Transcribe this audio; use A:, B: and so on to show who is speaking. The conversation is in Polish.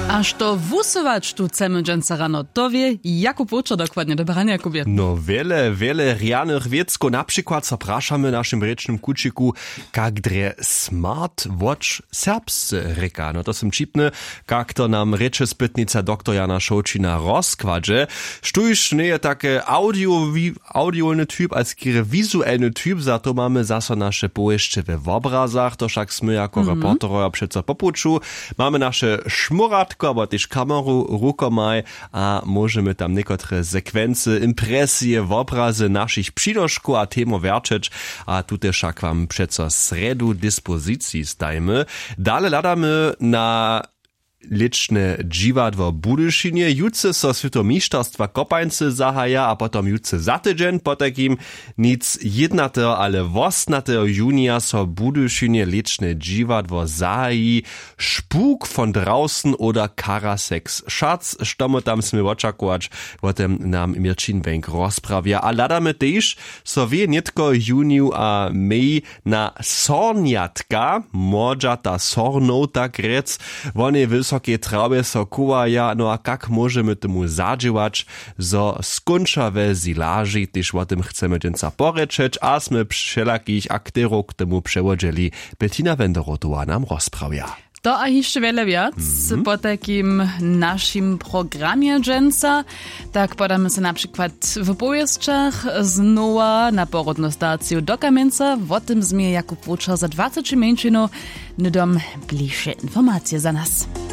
A: Aż to wusować tu chcemy dżęca rano, to wie Jakub Łuczo dokładnie. Dobra, Jakubie.
B: No wiele rianych wiecko. Na przykład zapraszamy naszym rycznym kuciku, jak dre Smartwatch serbscy reka. No to są cipne, jak to nam recze spytnica doktor Jana Šoučina rozkładzie. Sztuj nie je takie audiolny typ, als kire wizualny typ, za to mamy zase nasze pojeździe w obrazach, to wszak my jako reporteroja przeco popuczu. Mamy nasze szmuratko, aber też kameru rukomaj, a możemy tam niektóre sekwencje, impresje, obrazy naszych przydoszku a temu werczyć, a tutaj wszak wam przeco sredu dyspozycji stajemy. Dalej ladamy na liczne dziwadło Budyszynie. Jutce so Światomistrzostwa Kopańcy zahaja, a potom jutce za tydzień, po takim nic 11, ale 18 junia so Budyszynie liczne dziwadło zahaji, Spuk von draußen oder Karasex. Schatz, štomo tam sme očakować, potem nam Mirčin Wenk rozprawia. A ladamy też so wie nitko juniu a mej na sorniatka, moža ta sornota grec, one wysokie traube so kuwaja, no a kak możemy temu zadziałać, zo skończa we zilaży, też o tym chcemy dżęca porečeć, a sme wszelakich aktérów k temu przełożyli. Bettina Wenderotowa nam rozprawia.
A: To a jeszcze wiele wiac po takim naszym programie dżęca. Tak podamy się na przykład w powieściach znowa na porodną stację do Kamieńca. O tym zmie Jakub Łuczo za 20 minut. No dom bliższe informacje za nas.